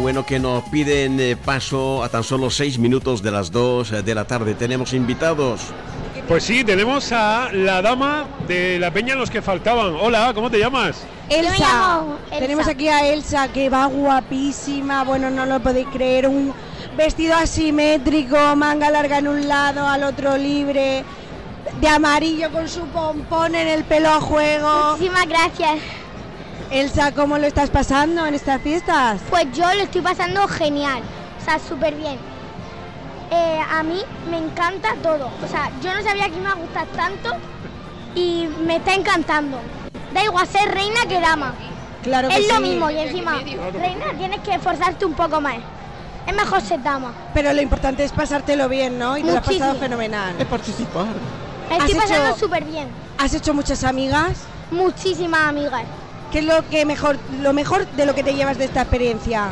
bueno, que nos piden paso a tan solo 6 minutos de las 2 de la tarde. Tenemos invitados. Pues sí, tenemos a la dama de la peña Los que Faltaban. Hola, ¿cómo te llamas? Elsa. Tenemos aquí a Elsa, que va guapísima. Bueno, no lo podéis creer. Un vestido asimétrico, manga larga en un lado, al otro libre, de amarillo con su pompón en el pelo a juego. Muchísimas gracias. Elsa, ¿cómo lo estás pasando en estas fiestas? Pues yo lo estoy pasando genial, o sea, súper bien. A mí me encanta todo, o sea, yo no sabía que me iba a gustar tanto y me está encantando. Da igual ser reina que dama. Claro que es lo sí. mismo y encima, reina tienes que esforzarte un poco más. Es mejor ser dama. Pero lo importante es pasártelo bien, ¿no? Y te lo has pasado fenomenal. Es participar. Me estoy pasando súper bien. ¿Has hecho muchas amigas? Muchísimas amigas. ¿Qué es lo mejor de lo que te llevas de esta experiencia?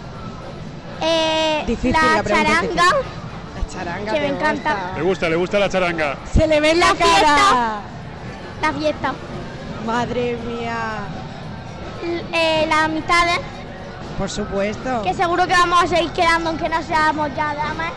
Difícil la charanga. La charanga que me encanta. Le gusta la charanga. Se le ve en la cara. La fiesta. Madre mía. Las mitades. Por supuesto. Que seguro que vamos a seguir quedando aunque no seamos ya damas.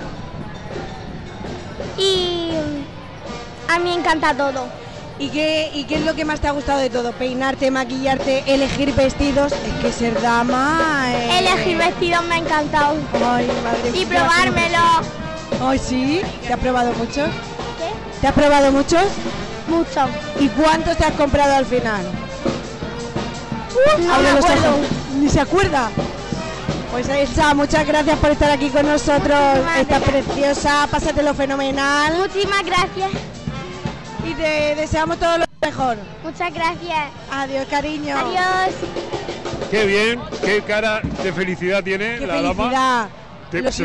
Y a mí me encanta todo. ¿Y qué es lo que más te ha gustado de todo? Peinarte, maquillarte, elegir vestidos. Es que ser dama... Elegir vestidos me ha encantado. Ay, madre mía. Y probármelo. Ay, ¿sí? ¿Te has probado muchos? ¿Qué? ¿Te has probado muchos? Mucho. ¿Y cuántos te has comprado al final? No me acuerdo. Ni se acuerda. Pues Elsa, muchas gracias por estar aquí con nosotros. Estás preciosa, pásatelo fenomenal. Muchísimas gracias. Y te deseamos todo lo mejor. Muchas gracias. Adiós, cariño. Adiós. Qué bien, qué cara de felicidad tiene Qué la felicidad. dama. Se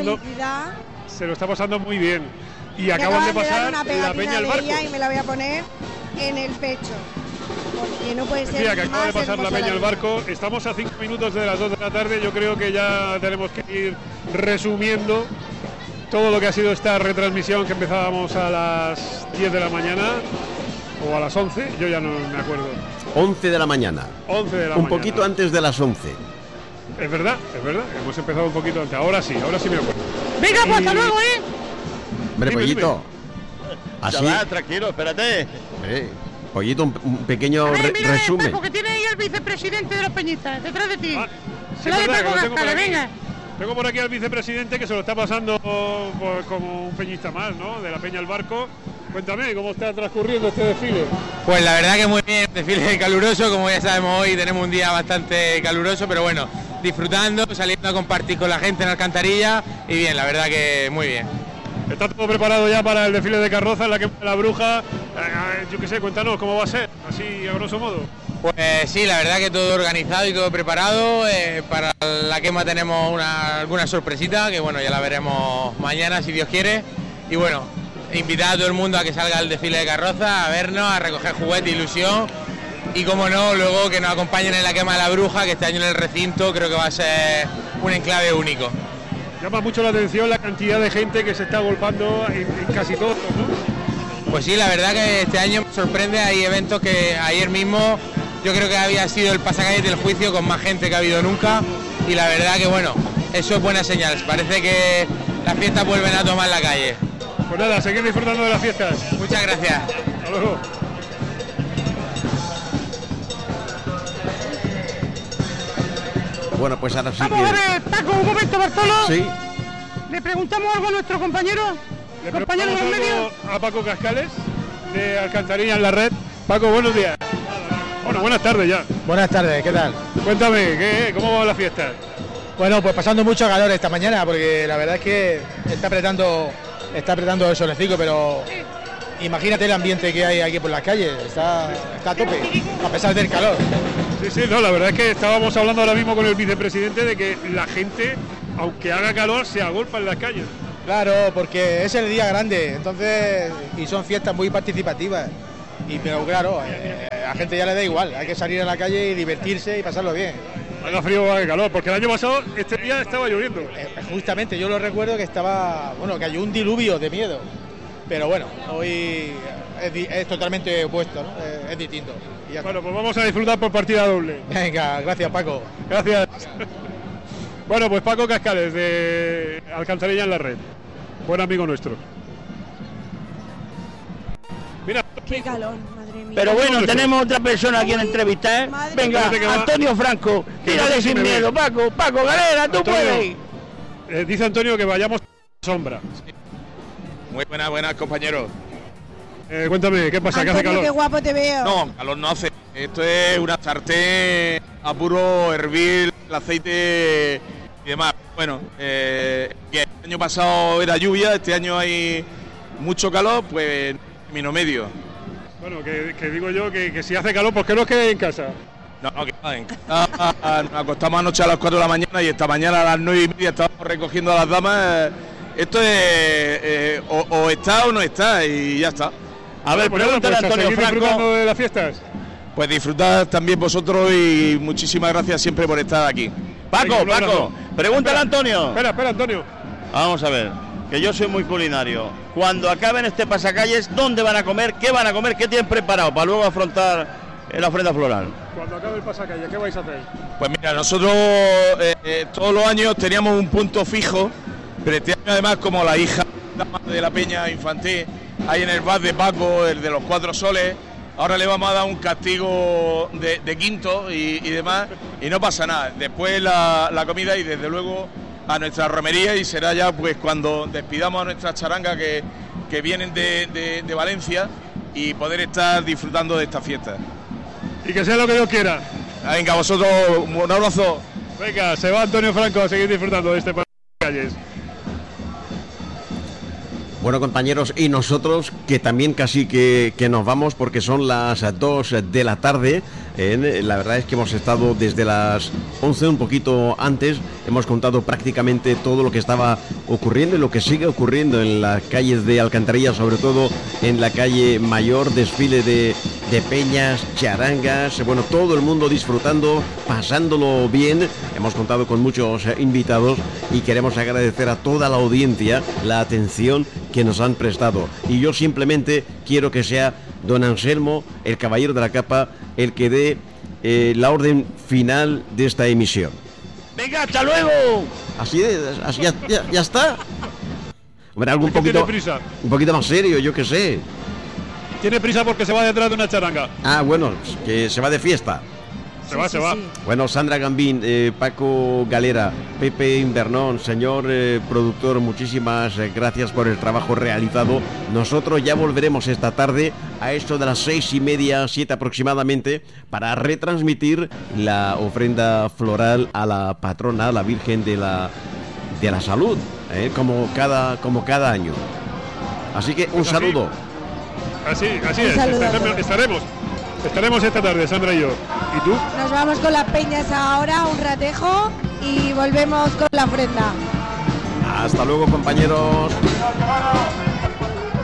lo está pasando muy bien. Y me acaban de dar pasar una la pegatina peña al de barco. ella y me la voy a poner en el pecho. Porque no puede ser. Mira, que acaba más de pasar la hermosa peña al vida. barco. Estamos a 5 minutos de las 2 de la tarde. Yo creo que ya tenemos que ir resumiendo todo lo que ha sido esta retransmisión, que empezábamos a las 10 de la mañana o a las 11, yo ya no me acuerdo. 11 de la mañana. 11 de la Un mañana. poquito antes de las 11. Es verdad, hemos empezado un poquito antes. Ahora sí me acuerdo. Venga, pues hasta luego, ¿eh? Hombre, Dime, Pollito. Así. Chaval, tranquilo, espérate. Pollito, un pequeño Mira, resumen. Paco, que tiene ahí el vicepresidente de los Peñistas, detrás de ti. Sí, Se la de verdad, Paco que lo tengo por Gascala, aquí. venga. Tengo por aquí al vicepresidente, que se lo está pasando pues, como un peñista más, ¿no? De la peña al barco. Cuéntame, ¿cómo está transcurriendo este desfile? Pues la verdad que muy bien, desfile caluroso, como ya sabemos hoy tenemos un día bastante caluroso, pero bueno, disfrutando, saliendo a compartir con la gente en Alcantarilla y bien, la verdad que muy bien. ¿Está todo preparado ya para el desfile de carroza en la quema de la bruja? Yo qué sé, cuéntanos cómo va a ser, así a grosso modo. Pues sí, la verdad que todo organizado y todo preparado. Para la quema tenemos alguna sorpresita, que bueno, ya la veremos mañana si Dios quiere. Y bueno, invitar a todo el mundo a que salga al desfile de carroza, a vernos, a recoger juguete, ilusión. Y como no, luego que nos acompañen en la quema de la bruja, que este año en el recinto creo que va a ser un enclave único. Llama mucho la atención la cantidad de gente que se está agolpando en casi todos, ¿no? Pues sí, la verdad que este año me sorprende, hay eventos que ayer mismo yo creo que había sido el pasacalles del juicio con más gente que ha habido nunca y la verdad que bueno, eso es buena señal, parece que las fiestas vuelven a tomar la calle. Pues nada, seguir disfrutando de las fiestas. Muchas gracias. Hasta luego. Bueno, pues ahora sí Vamos a ver, Paco, un momento, Bartolo. Sí. Le preguntamos algo a nuestro compañero. Le Compañero de los preguntamos medios. algo a Paco Cascales, de Alcantarilla en la red. Paco, buenos días. Bueno, buenas tardes ya. Buenas tardes, ¿qué tal? Cuéntame, ¿cómo va la fiesta? Bueno, pues pasando mucho calor esta mañana, porque la verdad es que está apretando el solecito, pero imagínate el ambiente que hay aquí por las calles, está a tope, a pesar del calor. Sí, no, la verdad es que estábamos hablando ahora mismo con el vicepresidente de que la gente, aunque haga calor, se agolpa en las calles. Claro, porque es el día grande, entonces, y son fiestas muy participativas. Pero claro, a la gente ya le da igual, hay que salir a la calle y divertirse y pasarlo bien. Haga frío o haga calor, porque el año pasado este día estaba lloviendo. Justamente, yo lo recuerdo que cayó un diluvio de miedo, pero bueno, hoy es totalmente opuesto, ¿no? Es distinto. Bueno, pues vamos a disfrutar por partida doble. Venga, gracias Paco. Gracias. Bueno, pues Paco Cascales, de Alcantarilla en la Red. Buen amigo nuestro. Mira. Qué calor, madre mía. Pero bueno, tenemos otra persona aquí en entrevista, ¿eh? Venga, Antonio Franco, tírale sin miedo, Paco, Galera, tú puedes. Dice Antonio que vayamos a la sombra. Muy buenas, compañeros. Cuéntame, ¿qué pasa? Antonio, ¿Qué hace calor? Qué guapo te veo. No, calor no hace. Esto es una sartén a puro hervir el aceite y demás. Bueno, que el año pasado era lluvia, este año hay mucho calor, pues término medio. Bueno, que digo yo que si hace calor, pues que no os quedéis en casa. No, que en casa nos acostamos anoche a las 4 de la mañana y esta mañana a las 9:30 estábamos recogiendo a las damas. Esto es o está o no está y ya está. A ver, pregúntale a Antonio Franco. ¿Disfrutando de las fiestas? Pues disfrutad también vosotros y muchísimas gracias siempre por estar aquí. Paco, pregúntale a Antonio. Espera, Antonio. Vamos a ver, que yo soy muy culinario. Cuando acaben este pasacalles, ¿dónde van a comer? ¿Qué van a comer? ¿Qué tienen preparado para luego afrontar la ofrenda floral? Cuando acabe el pasacalles, ¿qué vais a hacer? Pues mira, nosotros todos los años teníamos un punto fijo, pero este año además como la hija de la Peña Infantil, hay en el bar de Paco, el de los 4 soles, ahora le vamos a dar un castigo de quinto y demás, y no pasa nada. Después la comida y desde luego a nuestra romería, y será ya pues cuando despidamos a nuestras charangas que vienen de Valencia y poder estar disfrutando de esta fiesta. Y que sea lo que Dios quiera. Venga, vosotros, un abrazo. Venga, se va Antonio Franco a seguir disfrutando de este pasacalles. Bueno, compañeros, y nosotros que también casi que nos vamos porque son las 2 de la tarde. La verdad es que hemos estado desde las 11, un poquito antes. Hemos contado prácticamente todo lo que estaba ocurriendo y lo que sigue ocurriendo en las calles de Alcantarilla, sobre todo en la calle Mayor, desfile de peñas, charangas, bueno, todo el mundo disfrutando, pasándolo bien. Hemos contado con muchos invitados y queremos agradecer a toda la audiencia la atención que nos han prestado. Y yo simplemente quiero que sea don Anselmo, el caballero de la capa, el que dé la orden final de esta emisión. Venga, hasta luego. Así ya está. Hombre, algo un poquito más serio, yo qué sé. Tiene prisa porque se va detrás de una charanga. Ah, bueno, que se va de fiesta. Se va. Bueno, Sandra Gambín, Paco Galera, Pepe Invernón, señor productor, muchísimas gracias por el trabajo realizado. Nosotros ya volveremos esta tarde a esto de las 6:30, 7 aproximadamente, para retransmitir la ofrenda floral a la patrona, a la Virgen de la Salud, como cada año. Así que un saludo. Así es, estaremos esta tarde, Sandra y yo. ¿Y tú? Nos vamos con las peñas ahora, un ratejo, y volvemos con la ofrenda. Hasta luego, compañeros.